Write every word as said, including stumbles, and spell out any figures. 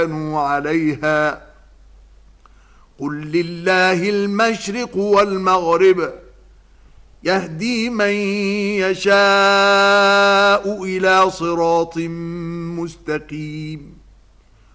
عليها قل لله المشرق والمغرب يهدي من يشاء إلى صراط مستقيم.